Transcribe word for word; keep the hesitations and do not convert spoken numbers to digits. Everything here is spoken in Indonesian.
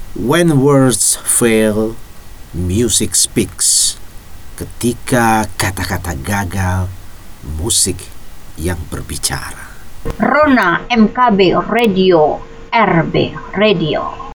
When words fail, music speaks. Ketika kata-kata gagal, musik yang berbicara. Rona M K B Radio, R B Radio.